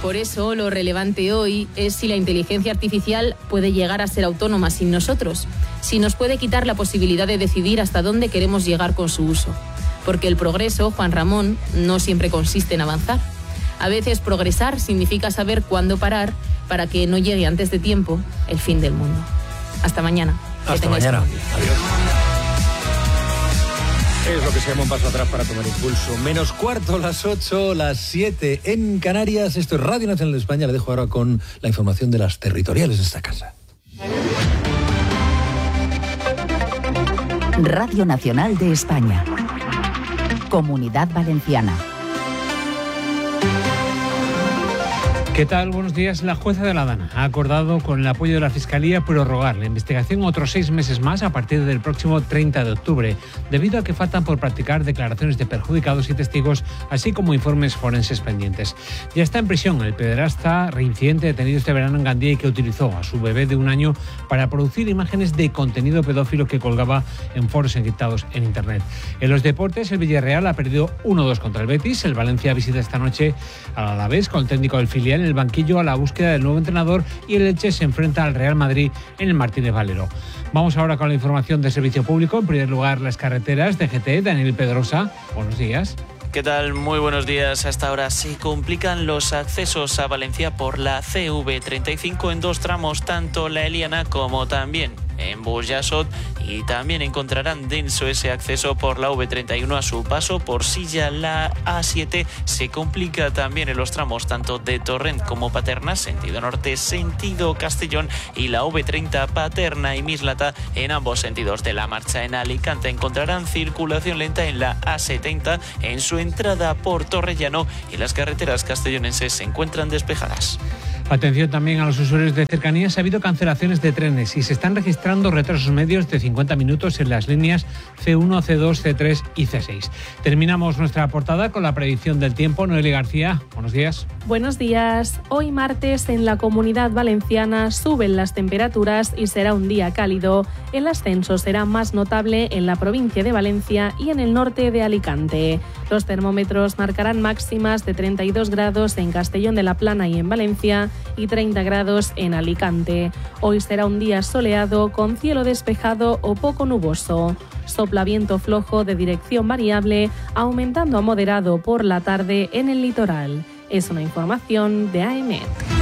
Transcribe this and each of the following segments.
Por eso, lo relevante hoy es si la inteligencia artificial puede llegar a ser autónoma sin nosotros, si nos puede quitar la posibilidad de decidir hasta dónde queremos llegar con su uso. Porque el progreso, Juan Ramón, no siempre consiste en avanzar. A veces progresar significa saber cuándo parar para que no llegue antes de tiempo el fin del mundo. Hasta mañana. Hasta mañana. Adiós. Es lo que se llama un paso atrás para tomar impulso. Menos cuarto, las 8, las 7 en Canarias. Esto es Radio Nacional de España. Le dejo ahora con la información de las territoriales de esta casa. Radio Nacional de España. Comunidad Valenciana. ¿Qué tal? Buenos días. La jueza de la Dana ha acordado con el apoyo de la Fiscalía prorrogar la investigación otros 6 meses más a partir del próximo 30 de octubre, debido a que faltan por practicar declaraciones de perjudicados y testigos, así como informes forenses pendientes. Ya está en prisión el pederasta reincidente detenido este verano en Gandía y que utilizó a su bebé de 1 año para producir imágenes de contenido pedófilo que colgaba en foros encriptados en Internet. En los deportes, el Villarreal ha perdido 1-2 contra el Betis. El Valencia visita esta noche al Alavés con el técnico del filial en el banquillo a la búsqueda del nuevo entrenador, y el Elche se enfrenta al Real Madrid en el Martínez Valero. Vamos ahora con la información de servicio público. En primer lugar, las carreteras de GT. Daniel Pedrosa, buenos días. ¿Qué tal? Muy buenos días. Hasta ahora se complican los accesos a Valencia por la CV35 en 2 tramos, tanto la Eliana como también en Burjasot, y también encontrarán denso ese acceso por la V31 a su paso por Silla. La A7 se complica también en los tramos tanto de Torrent como Paterna, sentido norte, sentido Castellón, y la V30 Paterna y Mislata en ambos sentidos de la marcha. En Alicante encontrarán circulación lenta en la A70 en su entrada por Torrellano, y las carreteras castellonenses se encuentran despejadas. Atención también a los usuarios de cercanías. Ha habido cancelaciones de trenes y se están registrando retrasos medios de 50 minutos en las líneas C1, C2, C3 y C6. Terminamos nuestra portada con la predicción del tiempo. Noelia García, buenos días. Buenos días. Hoy martes en la Comunidad Valenciana suben las temperaturas y será un día cálido. El ascenso será más notable en la provincia de Valencia y en el norte de Alicante. Los termómetros marcarán máximas de 32 grados en Castellón de la Plana y en Valencia y 30 grados en Alicante. Hoy será un día soleado con cielo despejado o poco nuboso. Sopla viento flojo de dirección variable, aumentando a moderado por la tarde en el litoral. Es una información de AEMET.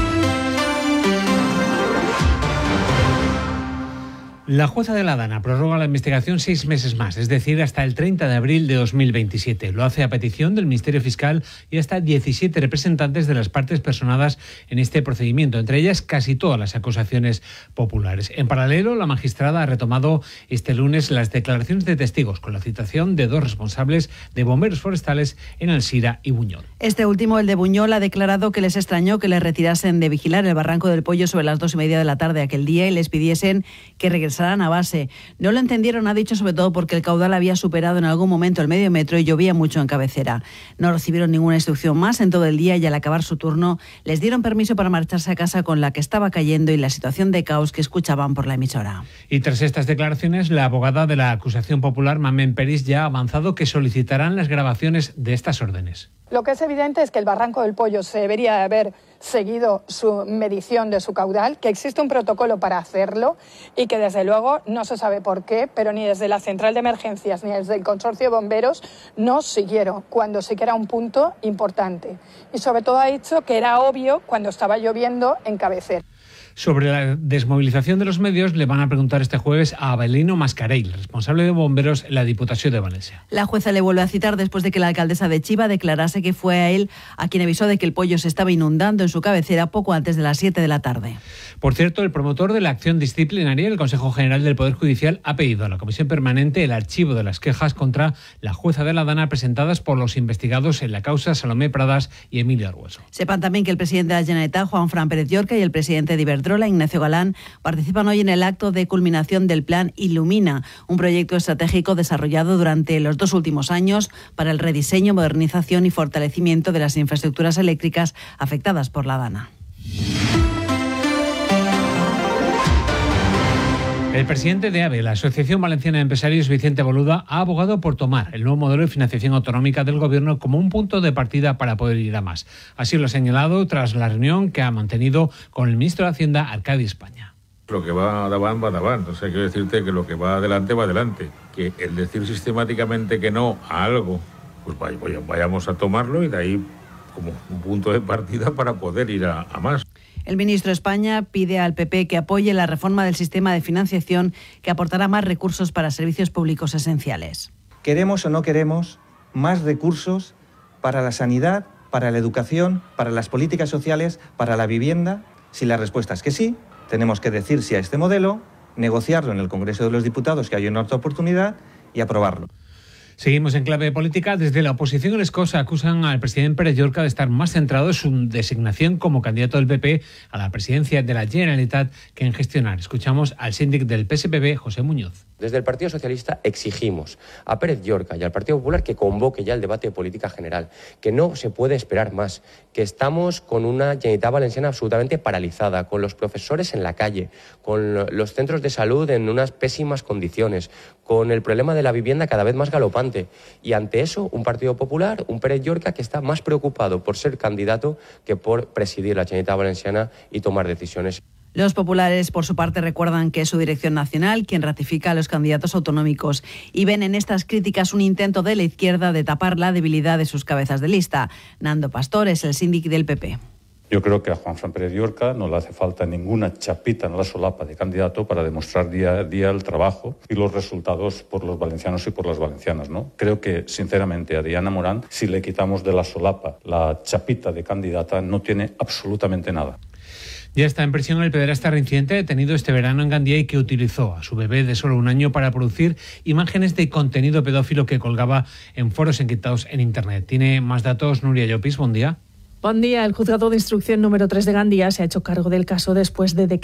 La jueza de la Dana prorroga la investigación 6 meses más, es decir, hasta el 30 de abril de 2027. Lo hace a petición del Ministerio Fiscal y hasta 17 representantes de las partes personadas en este procedimiento, entre ellas casi todas las acusaciones populares. En paralelo, la magistrada ha retomado este lunes las declaraciones de testigos con la citación de 2 responsables de bomberos forestales en Alsira y Buñol. Este último, el de Buñol, ha declarado que les extrañó que les retirasen de vigilar el Barranco del Pollo sobre las 2:30 de la tarde aquel día y les pidiesen que regresaran a base. No lo entendieron, ha dicho, sobre todo porque el caudal había superado en algún momento el medio metro y llovía mucho en cabecera. No recibieron ninguna instrucción más en todo el día y al acabar su turno les dieron permiso para marcharse a casa con la que estaba cayendo y la situación de caos que escuchaban por la emisora. Y tras estas declaraciones, la abogada de la acusación popular, Mamen Peris, ya ha avanzado que solicitarán las grabaciones de estas órdenes. Lo que es evidente es que el Barranco del Pollo se debería haber seguido su medición de su caudal, que existe un protocolo para hacerlo y que desde luego no se sabe por qué, pero ni desde la central de emergencias ni desde el consorcio de bomberos no siguieron, cuando sí que era un punto importante. Y sobre todo ha dicho que era obvio cuando estaba lloviendo en cabecera. Sobre la desmovilización de los medios le van a preguntar este jueves a Abelino Mascarell, responsable de bomberos en la Diputación de Valencia. La jueza le vuelve a citar después de que la alcaldesa de Chiva declarase que fue a él a quien avisó de que el Pollo se estaba inundando en su cabecera poco antes de las 7 de la tarde. Por cierto, el promotor de la acción disciplinaria, el Consejo General del Poder Judicial, ha pedido a la Comisión Permanente el archivo de las quejas contra la jueza de la Dana presentadas por los investigados en la causa Salomé Pradas y Emilio Argueso. Sepan también que el presidente de la Generalitat, Juan Fran Pérez Llorca, y el presidente de Iberdrola, Ignacio Galán, participan hoy en el acto de culminación del Plan Ilumina, un proyecto estratégico desarrollado durante los 2 últimos años para el rediseño, modernización y fortalecimiento de las infraestructuras eléctricas afectadas por la Dana. El presidente de AVE, la Asociación Valenciana de Empresarios, Vicente Boluda, ha abogado por tomar el nuevo modelo de financiación autonómica del Gobierno como un punto de partida para poder ir a más. Así lo ha señalado tras la reunión que ha mantenido con el ministro de Hacienda, Arcadi España. Lo que va davant, va davant. O sea, quiero decirte que lo que va adelante, va adelante. Que el decir sistemáticamente que no a algo, pues vayamos a tomarlo y de ahí como un punto de partida para poder ir a más. El ministro de España pide al PP que apoye la reforma del sistema de financiación que aportará más recursos para servicios públicos esenciales. ¿Queremos o no queremos más recursos para la sanidad, para la educación, para las políticas sociales, para la vivienda? Si la respuesta es que sí, tenemos que decir sí a este modelo, negociarlo en el Congreso de los Diputados, que hay una otra oportunidad, y aprobarlo. Seguimos en clave política. Desde la oposición escosa acusan al presidente Pérez Llorca de estar más centrado en su designación como candidato del PP a la presidencia de la Generalitat que en gestionar. Escuchamos al síndic del PSPB, José Muñoz. Desde el Partido Socialista exigimos a Pérez Llorca y al Partido Popular que convoque ya el debate de política general, que no se puede esperar más, que estamos con una Generalitat Valenciana absolutamente paralizada, con los profesores en la calle, con los centros de salud en unas pésimas condiciones, con el problema de la vivienda cada vez más galopante. Y ante eso, un Partido Popular, un Pérez Llorca que está más preocupado por ser candidato que por presidir la Generalitat Valenciana y tomar decisiones. Los populares, por su parte, recuerdan que es su dirección nacional quien ratifica a los candidatos autonómicos y ven en estas críticas un intento de la izquierda de tapar la debilidad de sus cabezas de lista. Nando Pastor es el síndic del PP. Yo creo que a Juanfran Pérez Llorca no le hace falta ninguna chapita en la solapa de candidato para demostrar día a día el trabajo y los resultados por los valencianos y por las valencianas, ¿no? Creo que, sinceramente, a Diana Morán, si le quitamos de la solapa la chapita de candidata, no tiene absolutamente nada. Ya está en prisión el pederasta reincidente detenido este verano en Gandía y que utilizó a su bebé de solo 1 año para producir imágenes de contenido pedófilo que colgaba en foros encriptados en Internet. Tiene más datos Nuria Llopis, buen día. Buen día. El juzgado de instrucción número 3 de Gandía se ha hecho cargo del caso después de